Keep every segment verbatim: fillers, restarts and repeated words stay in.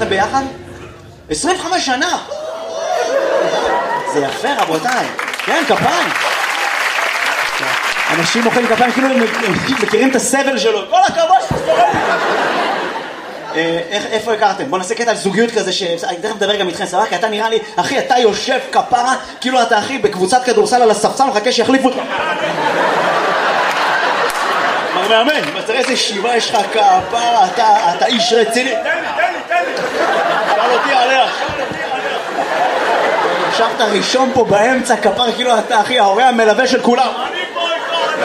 אתם ביחד? עשרים וחמש שנה! זה יפה רבותיי. כן, כפיים. אנשים מוחאים כפיים כאילו הם מכירים את הסבל שלו. כל הכבוד שתסתובב. איפה הכרתם? בוא נעשה קטע על זוגיות כזה שאני תכף מדבר גם איתכם, סבבה? כי אתה נראה לי, אחי, אתה יושב כפרה, כאילו אתה אחי בקבוצת כדורסל על הספסל, מחכה שיחליפו אותך. מר מאמן, תראה איזה שיבה יש לך כפרה, אתה איש רציני. תן לי, תן לי, תן לי. שאל אותי עליה. ישבת ראשון פה באמצע, כפר, כאילו אתה אחי, ההורה המלווה של כולם. אני פה איתו.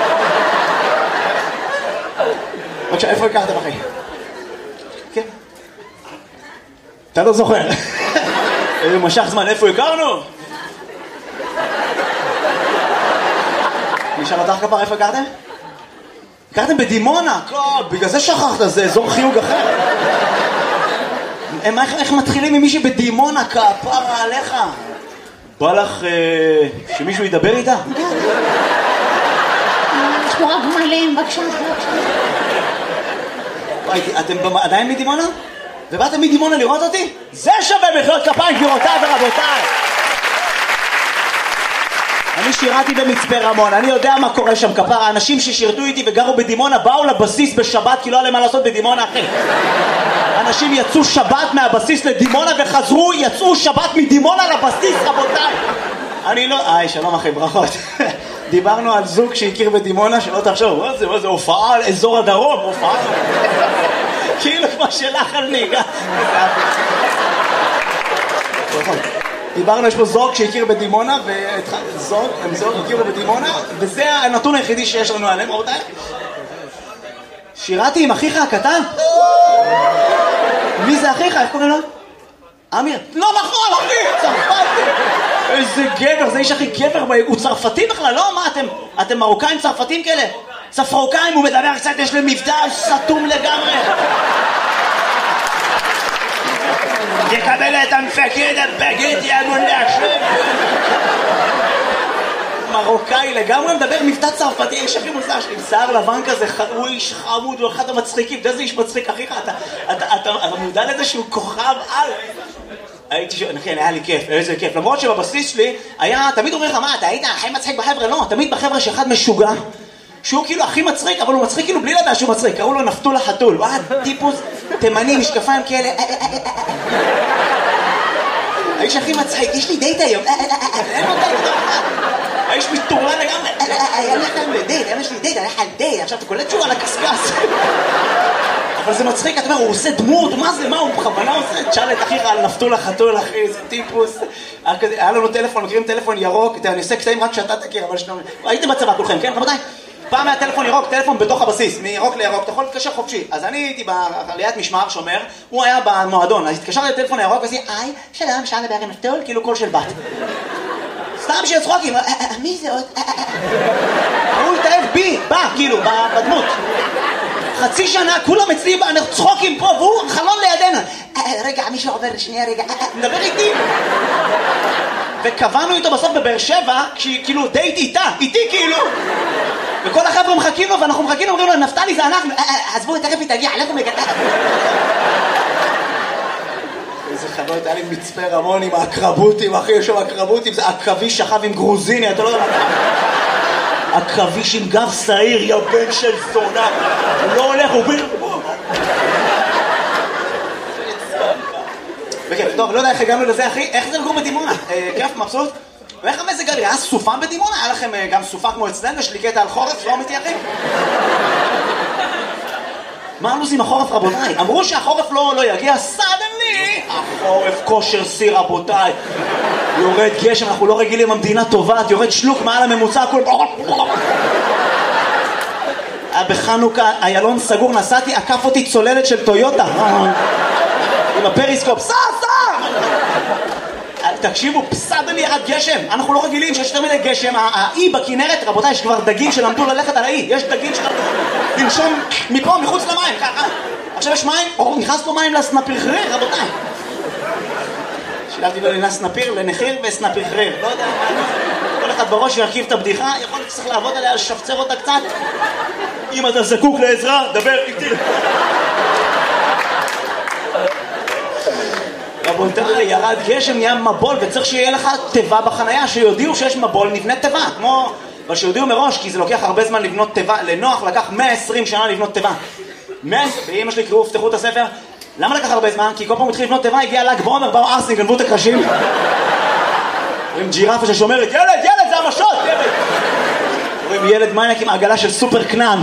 בבקשה, איפה הכרתם אחי? כן. אתה לא זוכר. איזה משך זמן, איפה הכרנו? נשאל אותך כפר, איפה הכרתם? הכרתם בדימונה, בגלל זה שכחת, זה אזור חיוג אחר. איך מתחילים עם מישהי בדימונה, כפרה עליך? בא לך שמישהו ידבר איתה? יש פה רק גמלים, בבקשה. אתם עדיין מדימונה? ובאתם מדימונה לראות אותי? זה שווה מחיאות כפיים גבירותיי ורבותיי. אני שירתי במצפה רמון, אני יודע מה קורה שם כפרה. האנשים ששירתו איתי וגרו בדימונה באו לבסיס בשבת כי לא היה להם מה לעשות בדימונה אחי. אנשים יצאו שבת מהבסיס לדימונה וחזרו, יצאו שבת מדימונה לבסיס רבותיי. אני לא... היי שלום אחי, ברכות. דיברנו על זוג שהכיר בדימונה, שלא תחשוב, מה זה, מה זה, הופעה על אזור הדרום, הופעה כאילו כמו שלך על ניגה. דיברנו, יש פה זוג שהכיר בדימונה, וזוג, הם זוג הכירו בדימונה, וזה הנתון היחידי שיש לנו עליהם, רבותיי. שירתי עם אחיך הקטן? מי זה אחיך? איך קוראים לו? אמיר. לא נכון, אחי, צרפתי. איזה גבר, זה איש הכי גבר, הוא צרפתי בכלל, לא? מה, אתם, אתם מרוקאים צרפתים כאלה? צפרוקאים, הוא מדבר קצת, יש להם מבטא סתום לגמרי. יקבל את המפקד הבגט, יאמון להשם. מרוקאי לגמרי, מדבר מבטא צרפתי, איש הכי מוזר שלי, עם שיער לבן כזה, הוא איש חמוד, הוא אחד המצחיקים, אתה איזה איש מצחיק, אחיך, אתה מודע לזה שהוא כוכב על... הייתי ש... נכן, היה לי כיף, איזה כיף, למרות שבבסיס שלי היה, תמיד אומר לך, מה, אתה היית הכי מצחיק בחבר'ה? לא, תמיד בחבר'ה שאחד משוגע, שהוא כאילו הכי מצחיק, אבל הוא מצחיק כאילו בלי לדעת שהוא מצחיק, קראו לו נפתול החתול, הוא היה טיפוס תימני, משקפיים כאלה, האיש הכי מצחיק, יש לי דייט היום, אין לו דייט, האיש מתורן לגמרי, היה לי לכם בדייט, יש לי דייט, אני הלך על דייט, עכשיו אתה קולט שהוא על הקסקס. אבל זה מצחיק, אתה אומר, הוא עושה דמות, מה זה, מה, הוא בכוונה עושה? תשאל את אחיך על נפתול החתול, אחי, איזה טיפוס. היה לנו טלפון, מכירים טלפון ירוק, אני עושה קטעים רק שאתה תכיר, אבל שנו... הייתם בצבא כולכם, כן, רבותיי? פעם היה טלפון ירוק, טלפון בתוך הבסיס, מירוק לירוק, אתה יכול להתקשר חופשי. אז אני הייתי בעליית משמר שומר, הוא היה במועדון, אז התקשרתי לטלפון הירוק ועשיתי, היי, שלום, אפשר לדבר עם נפתול, כאילו קול של בת. סתם בשביל צחוקים, מי זה עוד? הוא התאהב בי, בא, כאילו, בדמות. חצי שנה, כולם אצלי, צחוקים פה, והוא חלון לידינו. רגע, מישהו עובר, שנייה, רגע, מדבר איתי. וקבענו איתו בסוף בבאר שבע, כאילו דייט איתה, איתי כאילו. וכל החבר'ה מחכים לו, ואנחנו מחכים לו, אומרים לו, נפתלי זה אנחנו. עזבו, תכף היא תגיע, לכו מגע. איזה חנות, היה לי מצפה רמון עם הקרבותים, אחי, יש שם הקרבותים, זה הקרבי שכב עם גרוזיני, אתה לא יודע מה. הקרביש עם גב שעיר, יא בן של זונה. הוא לא הולך, הוא בין... בכיף, טוב, לא יודע איך הגענו לזה, אחי. איך זה לגור בדימונה? כיף, מבסוט? ואיך המזג האוויר? היה סופה בדימונה? היה לכם גם סופה כמו אצלנו? יש לי קטע על חורף, לא אמיתי, אחי? מה הלו"ז עם החורף, רבותיי? אמרו שהחורף לא יגיע, סדנלי! החורף כושר שיא, רבותיי. יורד גשם, אנחנו לא רגילים, המדינה טובעת, יורד שלוק מעל הממוצע, הכל... בחנוכה, איילון סגור, נסעתי, עקף אותי צוללת של טויוטה. עם הפריסקופ, סע, סע! תקשיבו, פסד לי ירד גשם. אנחנו לא רגילים שיש יותר מדי גשם. האי בכנרת, רבותיי, יש כבר דגים שלמדו ללכת על האי. יש דגים שלמדו לנשום מפה, מחוץ למים, ככה. עכשיו יש מים, או נכנס פה מים לסנפיר חריר, רבותיי. שילבתי לו לנס סנפיר, לנחיר וסנפיר חריר. לא יודע, כל אחד בראש ירכיב את הבדיחה, יכול להיות שצריך לעבוד עליה, לשפצר אותה קצת. אם אתה זקוק לעזרה, דבר איתי. רבותיי, ירד גשם, נהיה מבול, וצריך שיהיה לך טבע בחנייה, שיודיעו שיש מבול, נבנה טבע, כמו... אבל שיודיעו מראש, כי זה לוקח הרבה זמן לבנות טבע, לנוח לקח מאה ועשרים שנה לבנות טבע. ואמא שלי קראו, פתחו את הספר, למה לקח הרבה זמן? כי כל פעם התחיל לבנות טבע, הגיע ל"ג בעומר, באו ארסים, גנבו את הקרשים. עם ג'ירפה ששומרת, ילד, ילד, זה המשות, ילד! רואים ילד מייק עם עגלה של סופר קנן.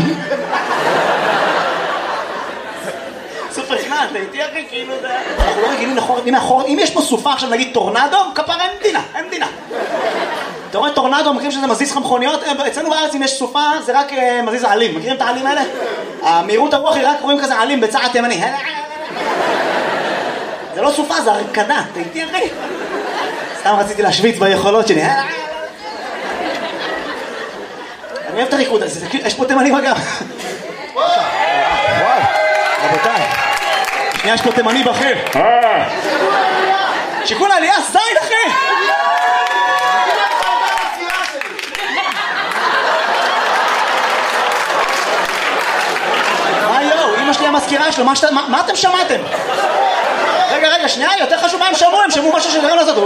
סופר קנן, אתה איתי אחי, כאילו זה... אנחנו לא רגילים לחורת, אם יש פה סופה עכשיו, נגיד טורנדו, כפרה, אין מדינה, אין מדינה. אתה רואה טורנדו, מכירים שזה מזיז לך מכוניות? אצלנו בארץ אם יש סופה, זה רק מזיז העלים. מכירים את העלים האלה? המהירות הרוח היא רק רואים כזה עלים בצעד תימני. זה לא סופה, זה הרקדה. אתה איתי אחי? סתם רציתי להשוויץ ביכולות שלי. אני אוהב את הריקוד הזה, יש פה תימני בגב. וואו, רבותיי. שנייה, יש פה תימני בכיר. שיקול העלייה, זין אחי! מה יואו, אמא שלי המזכירה שלו, מה, שת... מה, מה אתם שמעתם? רגע, רגע, שנייה, יותר חשוב מה הם שמעו, הם שמעו משהו שגרם לעשות.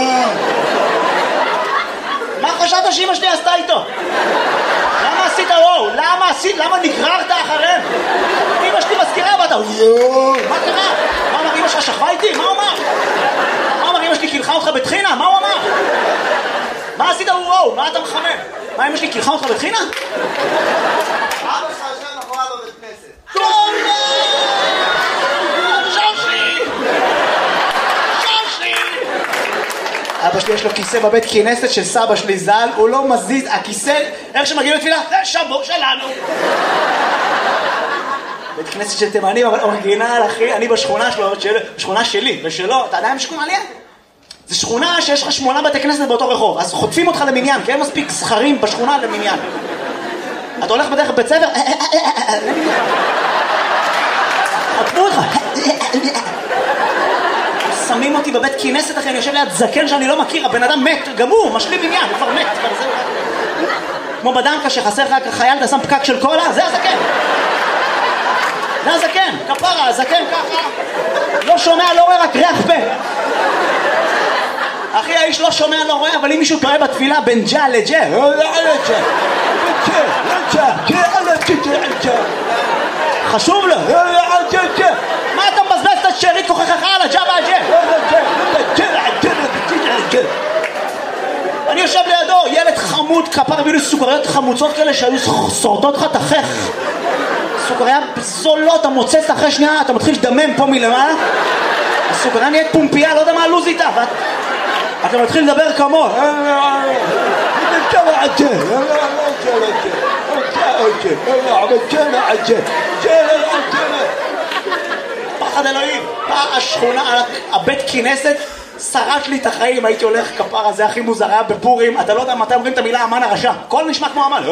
מה חשבת שאמא שלי עשתה איתו? למה עשית וואו? למה עשית? למה נגררת אחריהם? אמא שלי מזכירה ואתה מה קרה? מה אמר אמא שלך שכבה איתי? מה הוא אמר? מה אמר אמא שלי קילחה אותך בתחינה? מה הוא אמר? מה עשית וואו? מה אתה מחמם? מה אמא שלי קילחה אותך בתחינה? אבא שלך יושב מאחוריו בבית כנסת. טובה! שושי! שושי! אבא שלי יש לו כיסא בבית כנסת של סבא שלי ז"ל, הוא לא מזיז, הכיסא, איך שמגיעים לתפילה? זה שבור שלנו! בית כנסת של תימנים, אבל אורגינל, אחי, אני בשכונה שלו, בשכונה שלי, ושלו, אתה יודע עם שכונה עליה? זה שכונה שיש לך שמונה בתי כנסת באותו רחוב, אז חוטפים אותך למניין, כי אין מספיק זכרים בשכונה למניין. אתה הולך בדרך בית ספר, חטפו אותך. שמים אותי בבית כנסת, אחי, אני יושב ליד זקן שאני לא מכיר, הבן אדם מת, גמור, משלים עניין, הוא כבר מת. כמו בדנקה שחסר לך חייל, אתה שם פקק של קולה, זה הזקן. זה הזקן, כפרה, הזקן ככה. לא שומע, לא רואה, רק ריח פה. אחי, האיש לא שומע, לא רואה, אבל אם מישהו טועה בתפילה בין ג'ה לג'ה, חשוב לו. מה אתה מבזבז את השארית כוחך על הג'ה והג'ה? אני יושב לידו, ילד חמוד, כפר הביאו לי סוכריות חמוצות כאלה שהיו שורדות לך את החך. סוכריה זולות, אתה מוצץ אחרי שנייה, אתה מתחיל לדמם פה מלמעלה. הסוכריה נהיית פומפייה, לא יודע מה הלוז איתה. אתה מתחיל לדבר כמו פחד אלוהים. השכונה, הבית כנסת שרט לי את החיים, הייתי הולך כפרה, זה הכי מוזר, היה בפורים, אתה לא יודע מתי אומרים את המילה אמן הרשע, הכל נשמע כמו אמן.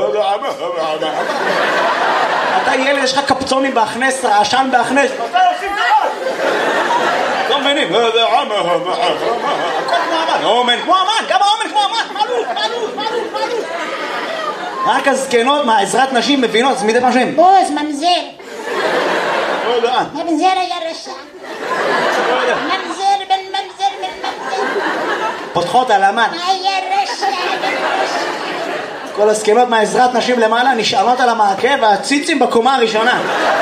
אתה ילד, יש לך קפצונים בהכנס, רעשן בהכנס, מתי עושים דבר? לא מבינים, הכל כמו אמן, אומן כמו אמן, גם האומן כמו אמן, מעלות, מעלות, מעלות, מעלות. רק הזקנות מהעזרת נשים מבינות, זה מדי פעם שהם בוז, ממזר. לא יודע. ממזר היה רשע. ממזר בן ממזר בן ממזר. פותחות על אמן. היה רשע בן רשע. כל הזקנות מהעזרת נשים למעלה נשענות על המעקה והציצים בקומה הראשונה.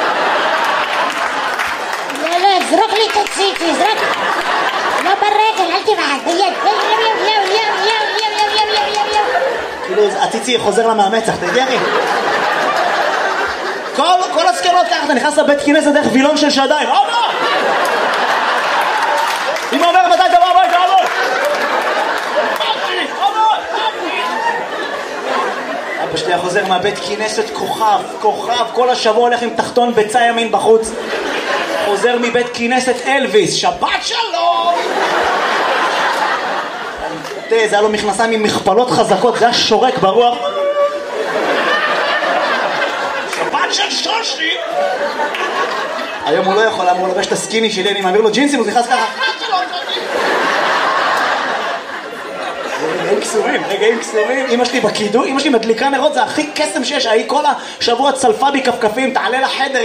לא, לא, זרוק לי את הציצי, זרוק. לא ברגל, אל תבעד, ביד. יו, יו, יו, יו, יו, יו, יו, יו, יו, יו, יו. כאילו, הציצי חוזר לה מהמצח, אתה יודע לי? כל הזקנות ככה, אתה נכנס לבית כנסת דרך וילון של שדיים. אבא! אמא אומר, מתי אתה בא הביתה, אבא? אבא שלי חוזר מהבית כנסת כוכב, כוכב, כל השבוע הולך עם תחתון ביצה ימין בחוץ. חוזר מבית כנסת אלוויס, שבת שלום! תראה, זה היה לו מכנסיים עם מכפלות חזקות, זה היה שורק ברוח. שבת של שושי! היום הוא לא יכול, למה הוא לובש את הסקיני שלי, אני מעביר לו ג'ינסים, הוא נכנס ככה. רגעים קסומים, רגעים קסומים. אמא שלי בקידוי, אמא שלי מדליקה נרות, זה הכי קסם שיש, ההיא כל השבוע צלפה בי כפכפים, תעלה לחדר.